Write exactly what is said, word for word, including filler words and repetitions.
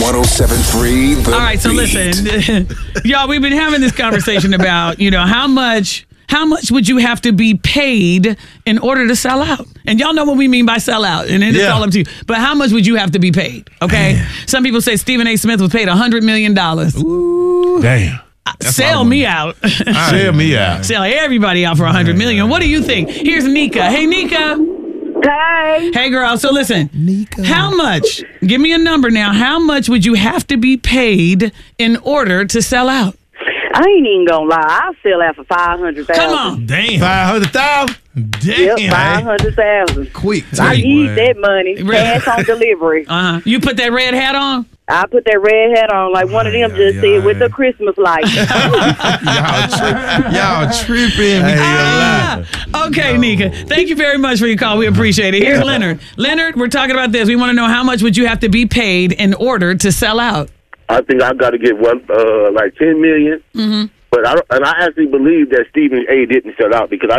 one oh seven point three The All right, so Beat. listen, y'all, we've been having this conversation about, you know, how much how much would you have to be paid in order to sell out? And y'all know what we mean by sell out, and it's Yeah. all up to you. But how much would you have to be paid, okay? Some people say Stephen A. Smith was paid one hundred million dollars. Damn. Sell me out. Sell me out. Sell everybody out for one hundred million dollars. What do you think? Here's Nika. Hey, Nika. Hey. Hey, girl. So listen, how much, give me a number now, how much would you have to be paid in order to sell out? I ain't even gonna lie. I'll sell out for five hundred thousand. Come on. Damn. five hundred thousand? Yep, Damn. five hundred thousand. Quick. I eat that money. Right. Cash on delivery. Uh-huh. You put that red hat on? I put that red hat on like one of them just said with the Christmas lights. Y'all, tri- y'all tripping. Ah, okay, Nika. Thank you very much for your call. We appreciate it. Here's Leonard. Leonard, we're talking about this. We want to know how much would you have to be paid in order to sell out? I think I got to get one, uh, like ten million. Mm-hmm. But I don't, and I actually believe that Stephen A. didn't sell out because I